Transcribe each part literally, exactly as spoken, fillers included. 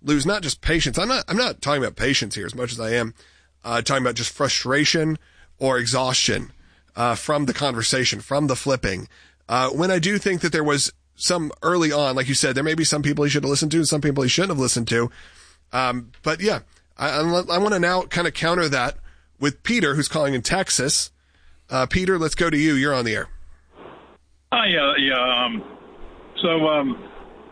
lose not just patience. I'm not, I'm not talking about patience here as much as I am uh, talking about just frustration or exhaustion uh, from the conversation, from the flipping. Uh, when I do think that there was some early on, like you said, there may be some people he should have listened to and some people he shouldn't have listened to. Um, but yeah, I, I want to now kind of counter that with Peter, who's calling in Texas. Uh, Peter, let's go to you. You're on the air. Hi, yeah, yeah. Um, so, um,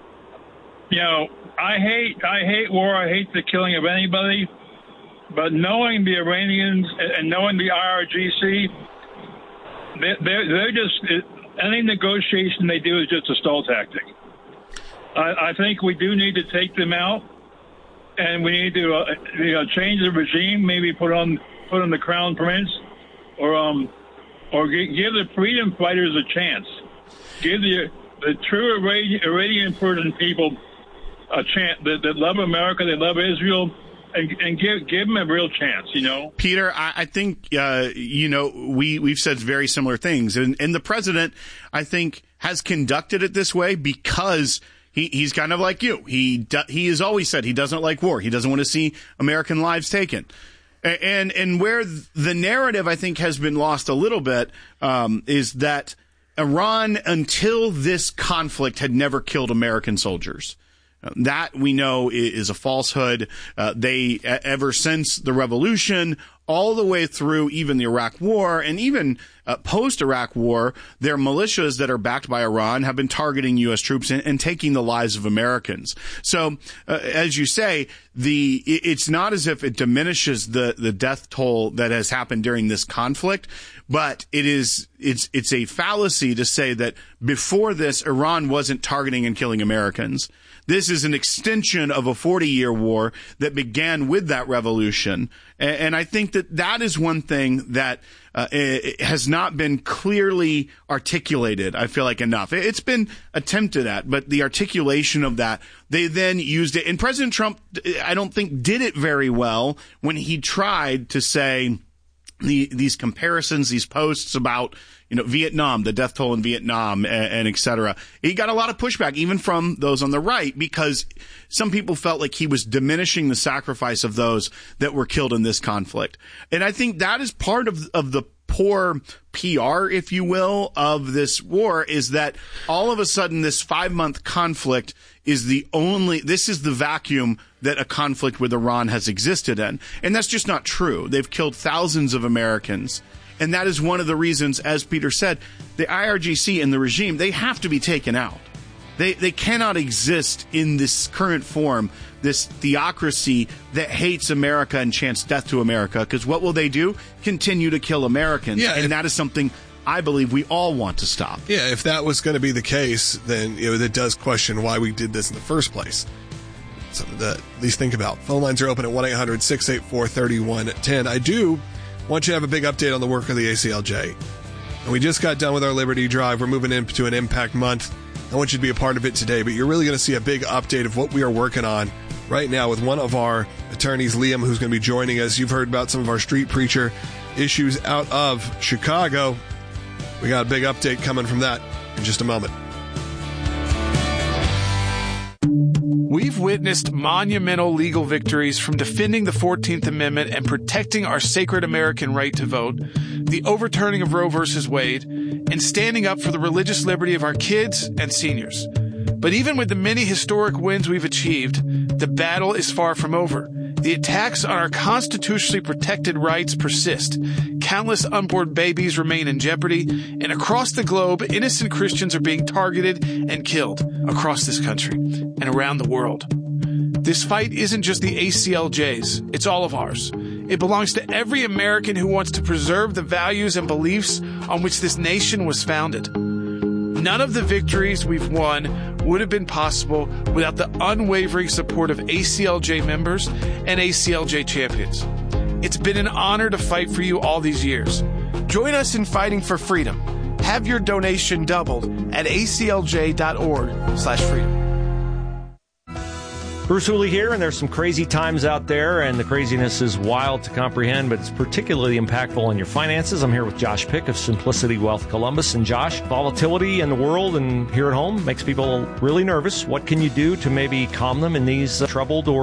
you know, I hate, I hate war. I hate the killing of anybody. But knowing the Iranians and knowing the I R G C, they're, they're, they're just, any negotiation they do is just a stall tactic. I, I think we do need to take them out, and we need to, uh, you know, change the regime. Maybe put on, put on the crown prince, or um, or g- give the freedom fighters a chance. Give the the true Iranian, Iranian Persian people a chance that, that love America, they love Israel. And, and give give them a real chance, you know. Peter, I, I think uh, you know we we've said very similar things, and, and the president, I think, has conducted it this way because he he's kind of like you. He do, he has always said he doesn't like war. He doesn't want to see American lives taken, and and where the narrative I think has been lost a little bit um, is that Iran, until this conflict, had never killed American soldiers. That we know is a falsehood. Uh, they, ever since the revolution, all the way through even the Iraq War and even uh, post-Iraq War, their militias that are backed by Iran have been targeting U S troops and, and taking the lives of Americans. So, uh, as you say, the it's not as if it diminishes the, the death toll that has happened during this conflict, but it is it's it's a fallacy to say that before this, Iran wasn't targeting and killing Americans. This is an extension of a forty-year war that began with that revolution. And I think that that is one thing that uh, has not been clearly articulated, I feel like, enough. It's been attempted at, but the articulation of that, they then used it. And President Trump, I don't think, did it very well when he tried to say the, these comparisons, these posts about, you know, Vietnam, the death toll in Vietnam, and, and et cetera. He got a lot of pushback, even from those on the right, because some people felt like he was diminishing the sacrifice of those that were killed in this conflict. And I think that is part of, of the poor P R, if you will, of this war, is that all of a sudden this five-month conflict is the only, this is the vacuum that a conflict with Iran has existed in. And that's just not true. They've killed thousands of Americans. And that is one of the reasons, as Peter said, the I R G C and the regime, they have to be taken out. They they cannot exist in this current form, this theocracy that hates America and chants death to America, because what will they do? Continue to kill Americans. Yeah, and if, that is something I believe we all want to stop. Yeah, if that was going to be the case, then you know that does question why we did this in the first place. Something to at least think about. Phone lines are open at one eight hundred six eight four three one one zero. I do want you to have a big update on the work of the A C L J. And we just got done with our Liberty Drive. We're moving into an Impact Month. I want you to be a part of it today, but you're really going to see a big update of what we are working on right now with one of our attorneys, Liam, who's going to be joining us. You've heard about some of our street preacher issues out of Chicago. We got a big update coming from that in just a moment. We've witnessed monumental legal victories from defending the fourteenth Amendment and protecting our sacred American right to vote, the overturning of Roe versus Wade, and standing up for the religious liberty of our kids and seniors. But even with the many historic wins we've achieved, the battle is far from over. The attacks on our constitutionally protected rights persist. Countless unborn babies remain in jeopardy, and across the globe, innocent Christians are being targeted and killed across this country and around the world. This fight isn't just the A C L J's, it's all of ours. It belongs to every American who wants to preserve the values and beliefs on which this nation was founded. None of the victories we've won would have been possible without the unwavering support of A C L J members and A C L J champions. It's been an honor to fight for you all these years. Join us in fighting for freedom. Have your donation doubled at A C L J dot org slash freedom. Bruce Hooley here, and there's some crazy times out there, and the craziness is wild to comprehend, but it's particularly impactful on your finances. I'm here with Josh Pick of Simplicity Wealth Columbus. And Josh, volatility in the world and here at home makes people really nervous. What can you do to maybe calm them in these uh, troubled or